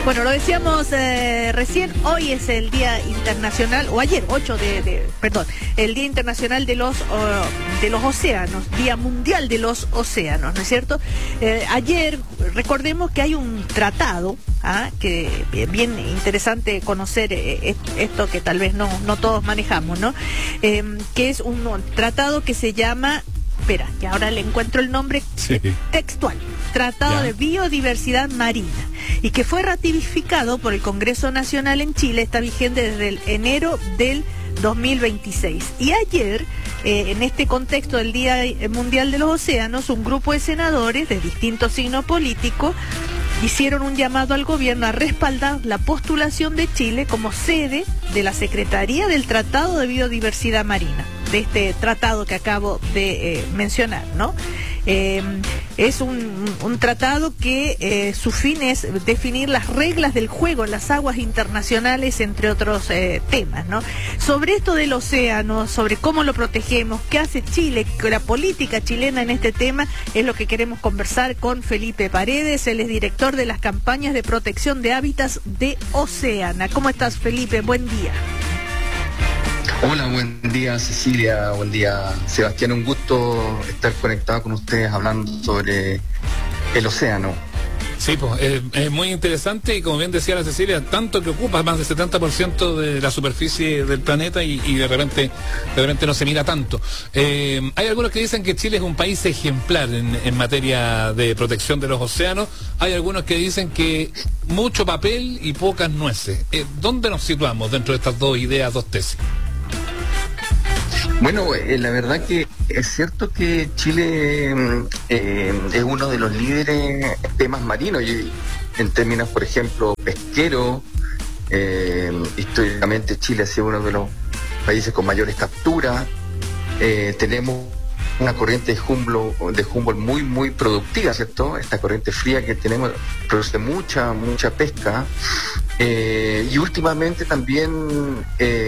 Bueno, lo decíamos recién, hoy es el Día Internacional, o ayer, el Día Internacional de los Océanos, Día Mundial de los Océanos, ¿no es cierto? Ayer, recordemos que hay un tratado, que bien interesante conocer esto que tal vez no todos manejamos, ¿no? Que es un tratado que se llama... Espera, que ahora le encuentro el nombre textual. Tratado de Biodiversidad Marina, y que fue ratificado por el Congreso Nacional en Chile, está vigente desde el enero del 2026. Y ayer, en este contexto del Día Mundial de los Océanos, un grupo de senadores de distintos signos políticos hicieron un llamado al gobierno a respaldar la postulación de Chile como sede de la Secretaría del Tratado de Biodiversidad Marina, de este tratado que acabo de mencionar, ¿no? Es un tratado que su fin es definir las reglas del juego en las aguas internacionales, entre otros temas, ¿no? Sobre esto del océano, sobre cómo lo protegemos, qué hace Chile, la política chilena en este tema, es lo que queremos conversar con Felipe Paredes. Él es director de las campañas de protección de hábitats de Oceana. ¿Cómo estás, Felipe? Buen día. Hola, buen día Cecilia, buen día Sebastián, un gusto estar conectado con ustedes hablando sobre el océano. Sí, pues es muy interesante y como bien decía la Cecilia, tanto que ocupa más del 70% de la superficie del planeta y de repente no se mira tanto. Hay algunos que dicen que Chile es un país ejemplar en materia de protección de los océanos, hay algunos que dicen que mucho papel y pocas nueces. ¿Dónde nos situamos dentro de estas dos ideas, dos tesis? Bueno, la verdad que es cierto que Chile es uno de los líderes en temas marinos, y en términos, por ejemplo, pesquero. Históricamente Chile ha sido uno de los países con mayores capturas. Tenemos una corriente de Humboldt muy, muy productiva, ¿cierto? Esta corriente fría que tenemos produce mucha pesca. Y últimamente también...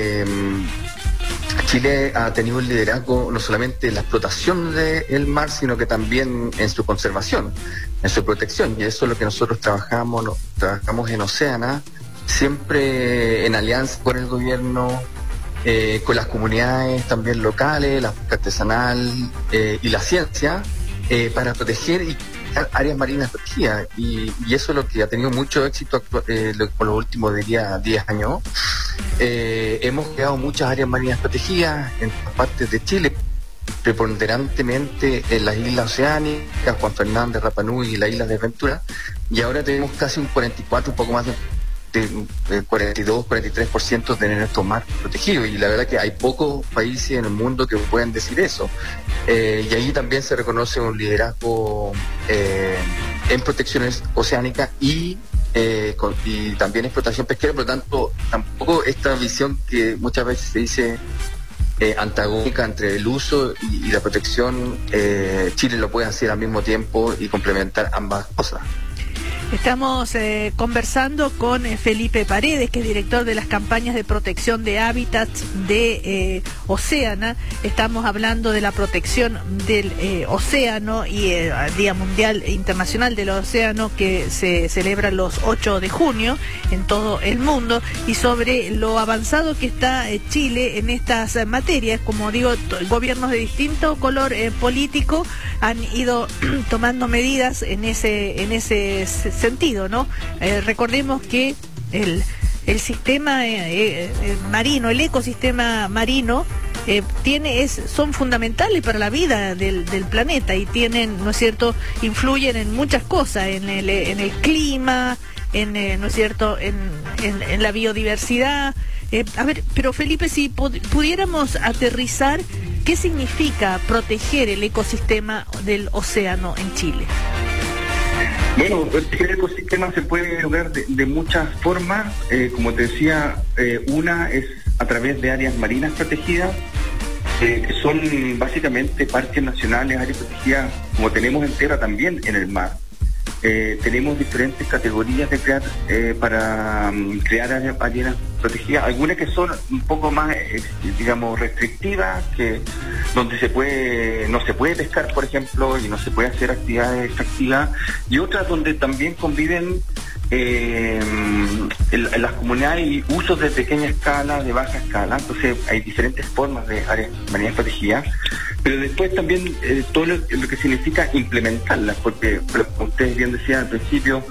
Chile ha tenido un liderazgo no solamente en la explotación del mar, sino que también en su conservación, en su protección, y eso es lo que nosotros trabajamos en Oceana, siempre en alianza con el gobierno, con las comunidades también locales, la pesca artesanal y la ciencia, para proteger y áreas marinas protegidas, y eso es lo que ha tenido mucho éxito por los últimos 10 años. Hemos creado muchas áreas marinas protegidas en partes de Chile, preponderantemente en las islas oceánicas, Juan Fernández, Rapa Nui y las islas de Ventura, y ahora tenemos casi un 44, un poco más de 42, 43% de nuestro mar protegido, y la verdad que hay pocos países en el mundo que pueden decir eso. Y ahí también se reconoce un liderazgo en protecciones oceánicas y también explotación pesquera. Por lo tanto, tampoco esta visión que muchas veces se dice antagónica entre el uso y la protección, Chile lo puede hacer al mismo tiempo y complementar ambas cosas. Estamos conversando con Felipe Paredes, que es director de las campañas de protección de hábitats de Oceana. Estamos hablando de la protección del océano y el Día Mundial Internacional del Océano, que se celebra los 8 de junio en todo el mundo, y sobre lo avanzado que está Chile en estas materias. Como digo, gobiernos de distinto color político han ido tomando medidas en ese sentido, ¿no? Recordemos que el sistema marino, el ecosistema marino son fundamentales para la vida del planeta, y tienen, ¿no es cierto?, influyen en muchas cosas, en el clima, ¿no es cierto?, en la biodiversidad. A ver, pero Felipe, si pudiéramos aterrizar, ¿qué significa proteger el ecosistema del océano en Chile? Bueno, el ecosistema se puede lograr de muchas formas. Como te decía, una es a través de áreas marinas protegidas, que son básicamente parques nacionales, áreas protegidas, como tenemos en tierra también en el mar. Tenemos diferentes categorías de para crear áreas marinas protegidas, algunas que son un poco más, digamos, restrictivas, donde no se puede pescar, por ejemplo, y no se puede hacer actividades extractivas, y otras donde también conviven en las comunidades hay usos de pequeña escala, de baja escala, entonces hay diferentes formas de áreas marinas protegidas, pero después también todo lo que significa implementarlas, porque como ustedes bien decían al principio,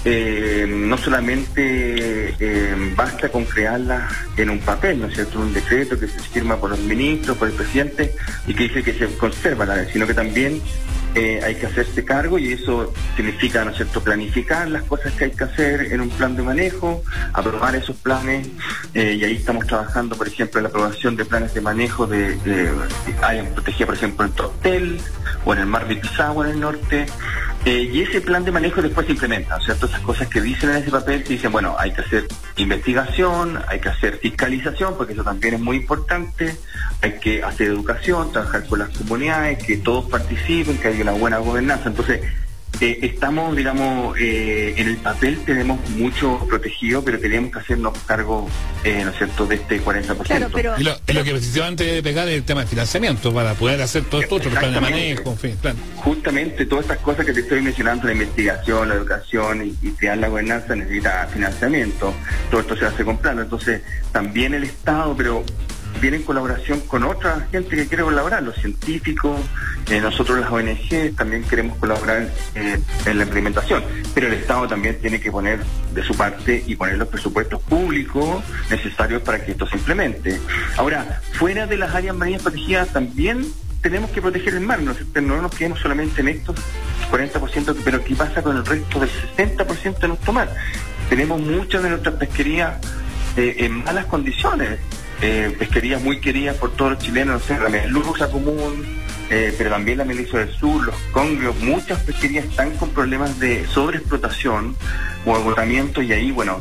no solamente basta con crearlas en un papel, ¿no es cierto?, un decreto que se firma por los ministros, por el presidente, y que dice que se conserva la área, sino que también hay que hacerse cargo, y eso significa, ¿no es cierto?, planificar las cosas que hay que hacer en un plan de manejo, aprobar esos planes, y ahí estamos trabajando, por ejemplo, en la aprobación de planes de manejo de áreas protegidas, por ejemplo, en Tortel o en el mar de Pisagua en el norte, y ese plan de manejo después se implementa, ¿no es cierto? Esas cosas que dicen en ese papel, que dicen, bueno, hay que hacer investigación, hay que hacer fiscalización, porque eso también es muy importante, hay que hacer educación, trabajar con las comunidades, que todos participen, que haya una buena gobernanza. Entonces, estamos, digamos, en el papel tenemos mucho protegido, pero tenemos que hacernos cargo, ¿no es cierto?, de este 40%. Claro, pero... Y lo que precisamente debe pegar es el tema de financiamiento para poder hacer todo esto, otro plan de manejo, en fin, claro. Justamente todas estas cosas que te estoy mencionando, la investigación, la educación y crear la gobernanza, necesita financiamiento. Todo esto se hace con plano. Entonces, también el Estado, pero viene en colaboración con otra gente que quiere colaborar, los científicos, nosotros las ONG también queremos colaborar en la implementación, pero el Estado también tiene que poner de su parte y poner los presupuestos públicos necesarios para que esto se implemente. Ahora, fuera de las áreas marinas protegidas también tenemos que proteger el mar, no nos quedemos solamente en estos 40%, pero ¿qué pasa con el resto del 60% de nuestro mar? Tenemos muchas de nuestras pesquerías en malas condiciones, pesquerías muy queridas por todos los chilenos, no sé, la merluza común, pero también la melisa del sur, los congrios, muchas pesquerías están con problemas de sobreexplotación o agotamiento, y ahí, bueno,